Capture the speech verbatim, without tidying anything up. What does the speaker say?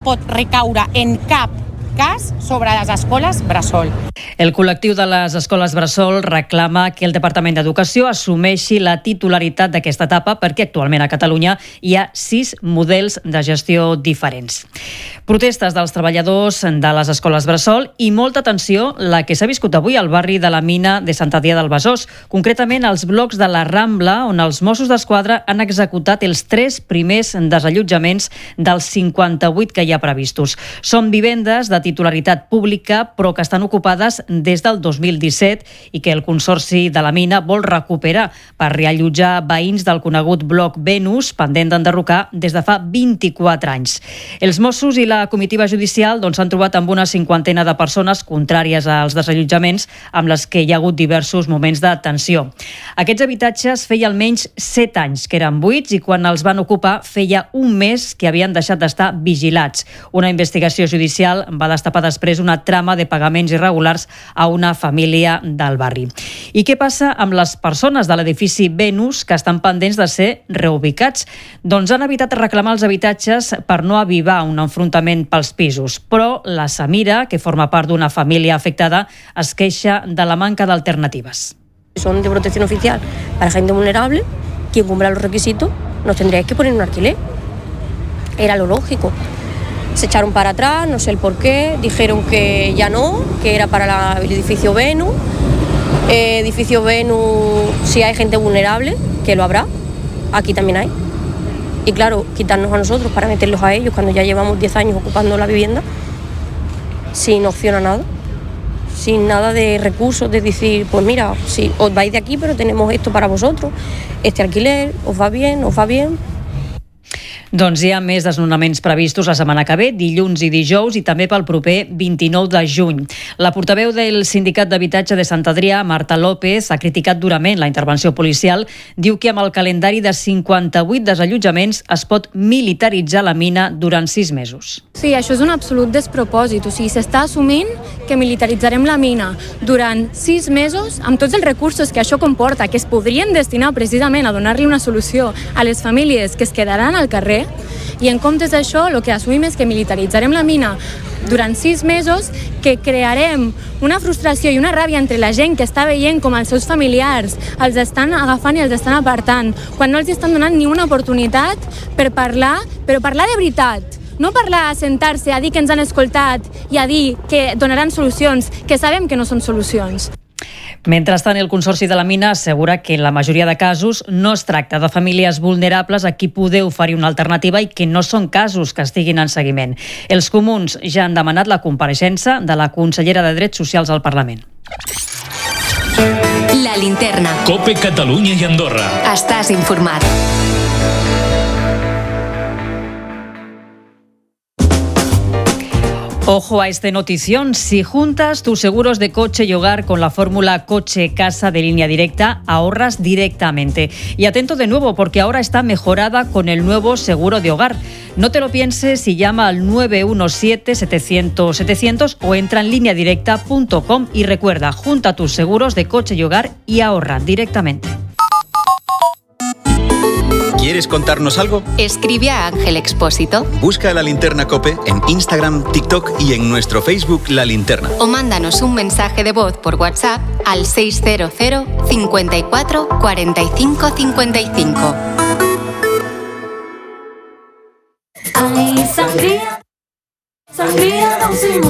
pot recaure en cap cas sobre les escoles bressol. El col·lectiu de les escoles bressol reclama que el Departament d'Educació assumeixi la titularitat d'aquesta etapa perquè actualment a Catalunya hi ha sis models de gestió diferents. Protestes dels treballadors de les escoles bressol i molta tensió la que s'ha viscut avui al barri de la Mina de Sant Adrià del Besòs, concretament als blocs de la Rambla, on els Mossos d'Esquadra han executat els tres primers desallotjaments dels cinquanta-vuit que hi ha previstos. Són vivendes de titularitat pública, però que estan ocupades des del dos mil disset i que el Consorci de la Mina vol recuperar per reallotjar veïns del conegut bloc Venus, pendent d'enderrocar des de fa vint-i-quatre anys. Els Mossos i la comitiva judicial doncs, s'han trobat amb una cinquantena de persones contràries als desallotjaments, amb les que hi ha hagut diversos moments de tensió. Aquests habitatges feia almenys set anys que eren buits i quan els van ocupar feia un mes que havien deixat d'estar vigilats. Una investigació judicial va destapar després una trama de pagaments irregulars a una família del barri. I què passa amb les persones de l'edifici Venus que estan pendents de ser reubicats? Doncs han evitat reclamar els habitatges per no avivar un enfrontament pels pisos. Però la Samira, que forma part d'una família afectada, es queixa de la manca d'alternatives. Son de protección oficial para gente vulnerable. Quien cumpla los requisitos nos tendría que poner un alquiler. Era lo lógico. Se echaron para atrás, no sé el por qué, dijeron que ya no, que era para la, el edificio Venus. Eh, edificio Venus, si hay gente vulnerable, que lo habrá, aquí también hay. Y claro, quitarnos a nosotros para meterlos a ellos cuando ya llevamos diez años ocupando la vivienda, sin opción a nada, sin nada de recursos, de decir, pues mira, si os vais de aquí, pero tenemos esto para vosotros, este alquiler, os va bien, os va bien. Doncs hi ha més desnonaments previstos la setmana que ve, dilluns i dijous, i també pel proper vint-i-nou de juny. La portaveu del Sindicat d'Habitatge de Sant Adrià, Marta López, ha criticat durament la intervenció policial. Diu que amb el calendari de cinquanta-vuit desallotjaments es pot militaritzar la mina durant sis mesos. Sí, això és un absolut despropòsit. O sigui, s'està assumint que militaritzarem la mina durant sis mesos amb tots els recursos que això comporta, que es podrien destinar precisament a donar-li una solució a les famílies que es quedaran al carrer. I en comptes d'això, el que assumim és que militaritzarem la mina durant sis mesos, que crearem una frustració i una ràbia entre la gent que està veient com els seus familiars els estan agafant i els estan apartant, quan no els estan donant ni una oportunitat per parlar, però parlar de veritat. No parlar a sentar-se, a dir que ens han escoltat i a dir que donaran solucions, que sabem que no són solucions. Mentrestant, el Consorci de la Mina assegura que en la majoria de casos no es tracta de famílies vulnerables a qui poder oferir una alternativa i que no són casos que estiguin en seguiment. Els comuns ja han demanat la compareixença de la consellera de Drets Socials al Parlament. La Linterna. COPE Catalunya i Andorra. Estàs informat. Ojo a este notición. Si juntas tus seguros de coche y hogar con la fórmula coche-casa de Línea Directa, ahorras directamente. Y atento de nuevo, porque ahora está mejorada con el nuevo seguro de hogar. No te lo pienses y llama al nueve uno siete, setecientos, setecientos o entra en línea directa punto com y recuerda, junta tus seguros de coche y hogar y ahorra directamente. ¿Quieres contarnos algo? Escribe a Ángel Expósito. Busca La Linterna COPE en Instagram, TikTok y en nuestro Facebook La Linterna. O mándanos un mensaje de voz por WhatsApp al seis cero cero, cincuenta y cuatro, cuarenta y cinco, cincuenta y cinco. Ay, sangría, sangría,